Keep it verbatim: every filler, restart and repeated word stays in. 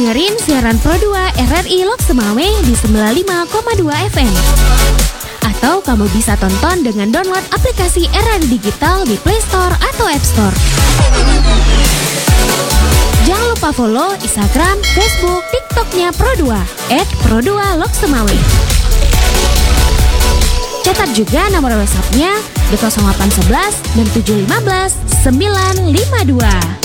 dengerin siaran Pro dua R R I Lok Semawe di sembilan puluh lima koma dua F M. Atau kamu bisa tonton dengan download aplikasi R R I Digital di Play Store atau App Store. Jangan lupa follow Instagram, Facebook, TikToknya Pro dua et pro dua Lok Semawe. Catat juga nomor WhatsApp-nya di nol delapan satu satu dan tujuh lima sembilan lima dua.